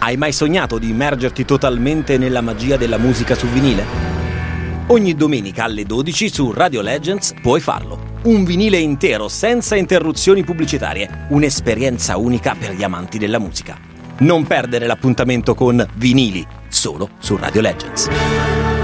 Hai mai sognato di immergerti totalmente nella magia della musica su vinile? Ogni domenica alle 12 su Radio Legends puoi farlo. Un vinile intero senza interruzioni pubblicitarie, un'esperienza unica per gli amanti della musica. Non perdere l'appuntamento con Vinili, solo su Radio Legends.